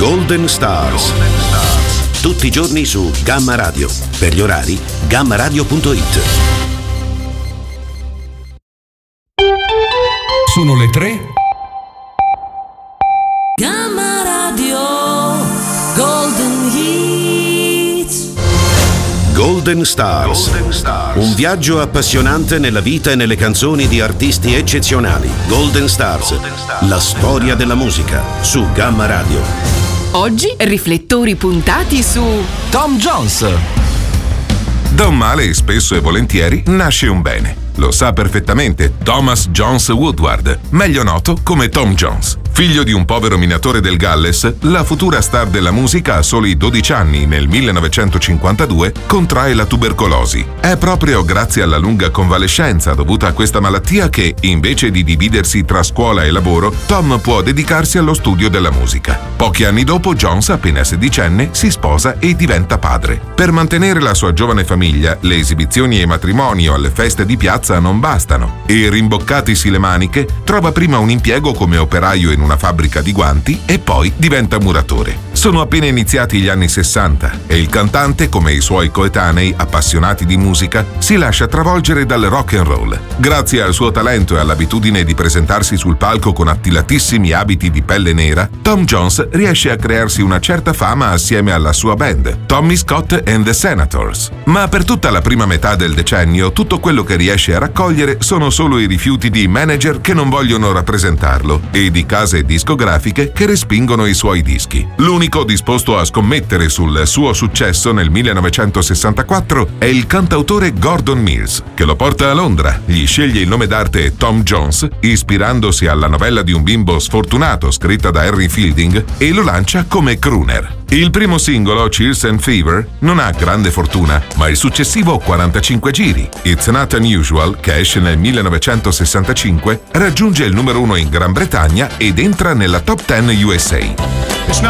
Golden Stars. Tutti i giorni su Gamma Radio. Per gli orari, gammaradio.it. Sono le 3. Gamma Radio Golden Hits. Golden Stars. Un viaggio appassionante nella vita e nelle canzoni di artisti eccezionali. Golden Stars. La storia della musica su Gamma Radio. Oggi riflettori puntati su Tom Jones. Da un male, spesso e volentieri, nasce un bene. Lo sa perfettamente Thomas Jones Woodward, meglio noto come Tom Jones. Figlio di un povero minatore del Galles, la futura star della musica a soli 12 anni, nel 1952, contrae la tubercolosi. È proprio grazie alla lunga convalescenza dovuta a questa malattia che, invece di dividersi tra scuola e lavoro, Tom può dedicarsi allo studio della musica. Pochi anni dopo, Jones, appena sedicenne, si sposa e diventa padre. Per mantenere la sua giovane famiglia, le esibizioni e i matrimoni o alle feste di piazza non bastano e, rimboccatisi le maniche, trova prima un impiego come operaio in una fabbrica di guanti e poi diventa muratore. Sono appena iniziati gli anni 60 e il cantante, come i suoi coetanei appassionati di musica, si lascia travolgere dal rock and roll. Grazie al suo talento e all'abitudine di presentarsi sul palco con attilatissimi abiti di pelle nera, Tom Jones riesce a crearsi una certa fama assieme alla sua band, Tommy Scott and the Senators. Ma per tutta la prima metà del decennio, tutto quello che riesce a raccogliere sono solo i rifiuti di manager che non vogliono rappresentarlo e di case discografiche che respingono i suoi dischi. L'unico disposto a scommettere sul suo successo nel 1964 è il cantautore Gordon Mills, che lo porta a Londra, gli sceglie il nome d'arte Tom Jones, ispirandosi alla novella di un bimbo sfortunato scritta da Henry Fielding, e lo lancia come crooner. Il primo singolo, Chills and Fever, non ha grande fortuna, ma il successivo 45 giri, It's Not Unusual, che esce nel 1965, raggiunge il numero 1 in Gran Bretagna ed entra nella top 10 USA.